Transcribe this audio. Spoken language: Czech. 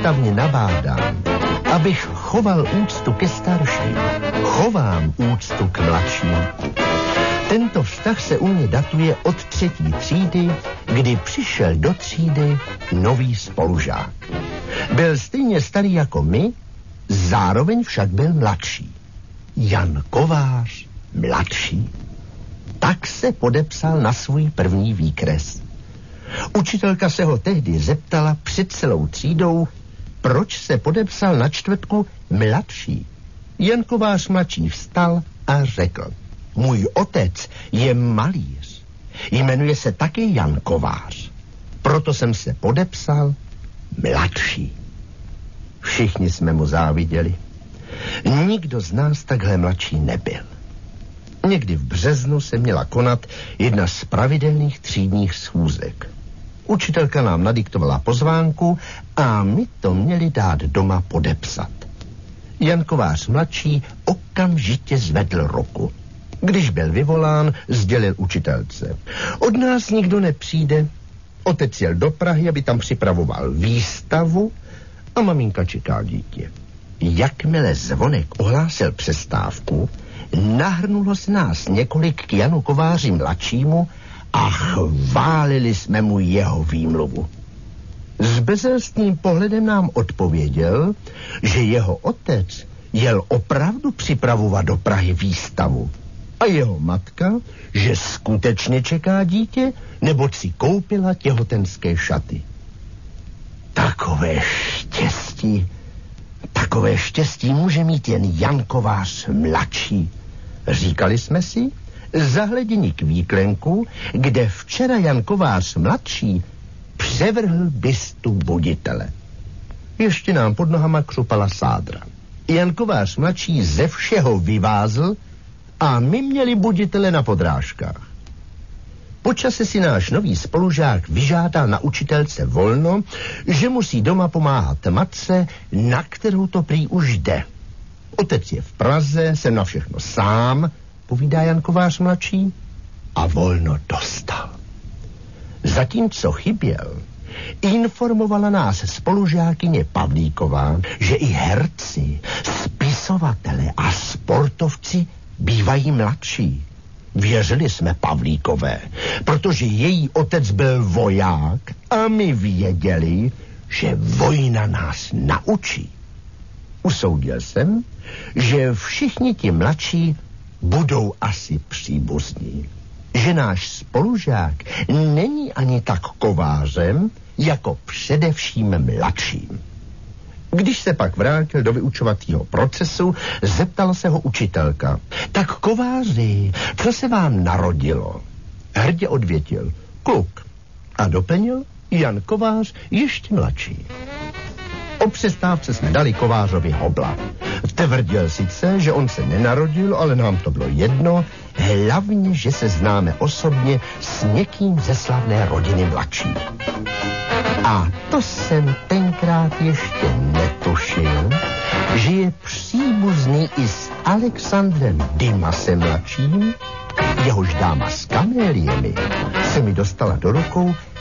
soustavně nabádám, abych choval úctu ke starším, chovám úctu k mladším. Tento vztah se u mě datuje od 3. třídy, kdy přišel do třídy nový spolužák. Byl stejně starý jako my, zároveň však byl mladší. Jan Kovář mladší. Tak se podepsal na svůj první výkres. Učitelka se ho tehdy zeptala před celou třídou, proč se podepsal na čtvrtku mladší. Jan Kovář mladší vstal a řekl: můj otec je malíř. Jmenuje se také Jan Kovář. Proto jsem se podepsal mladší. Všichni jsme mu záviděli. Nikdo z nás takhle mladší nebyl. Někdy v březnu se měla konat jedna z pravidelných třídních schůzek. Učitelka nám nadiktovala pozvánku a my to měli dát doma podepsat. Jan Kovář mladší okamžitě zvedl ruku. Když byl vyvolán, sdělil učitelce: od nás nikdo nepřijde. Otec jel do Prahy, aby tam připravoval výstavu a maminka čeká dítě. Jakmile zvonek ohlásil přestávku, nahrnulo se nás několik k Janu Kováři mladšímu a chválili jsme mu jeho výmluvu. S bezelstným pohledem nám odpověděl, že jeho otec jel opravdu připravovat do Prahy výstavu a jeho matka, že skutečně čeká dítě, neboť si koupila těhotenské šaty. Takové štěstí může mít jen Jan Kovář mladší, říkali jsme si, zahleděni k výklenku, kde včera Jan Kovář mladší převrhl bystu buditele. Ještě nám pod nohama křupala sádra. Jan Kovář mladší ze všeho vyvázl a my měli buditele na podrážkách. Po čase si náš nový spolužák vyžádal na učitelce volno, že musí doma pomáhat matce, na kterou to prý už jde. Otec je v Praze, jsem na všechno sám, povídá Jan Kovář mladší, a volno dostal. Zatímco chyběl, informovala nás spolužákyně Pavlíková, že i herci, spisovatele a sportovci bývají mladší. Věřili jsme Pavlíkové, protože její otec byl voják a my věděli, že vojna nás naučí. Usoudil jsem, že všichni ti mladší budou asi příbuzní. Že náš spolužák není ani tak kovářem, jako především mladším. Když se pak vrátil do vyučovacího procesu, zeptala se ho učitelka: tak kováři, co se vám narodilo? Hrdě odvětil: kluk. A doplnil: Jan Kovář ještě mladší. O přestávce jsme dali Kovářovi hobla. Tvrdil sice, že on se nenarodil, ale nám to bylo jedno, hlavně, že se známe osobně s někým ze slavné rodiny mladších. A to jsem tenkrát ještě netušil, že je příbuzný i s Alexandrem Dimasem mladším, jehož dáma s kaméliemi se mi dostala do rukou